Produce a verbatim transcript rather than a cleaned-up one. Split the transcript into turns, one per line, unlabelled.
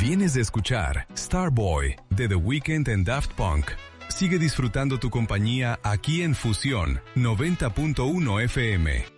Vienes de escuchar Starboy de The Weeknd and Daft Punk. Sigue disfrutando tu compañía aquí en Fusión noventa punto uno F M.